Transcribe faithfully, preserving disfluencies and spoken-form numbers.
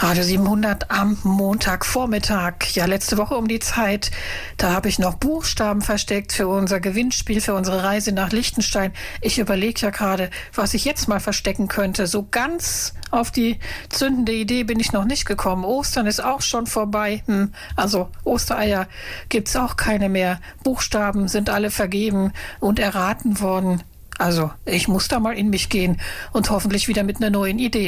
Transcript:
Radio siebenhundert am Montagvormittag. Ja, letzte Woche um die Zeit, da habe ich noch Buchstaben versteckt für unser Gewinnspiel, für unsere Reise nach Liechtenstein. Ich überlege ja gerade, was ich jetzt mal verstecken könnte. So ganz auf die zündende Idee bin ich noch nicht gekommen. Ostern ist auch schon vorbei. Hm, also Ostereier gibt's auch keine mehr. Buchstaben sind alle vergeben und erraten worden. Also ich muss da mal in mich gehen und hoffentlich wieder mit einer neuen Idee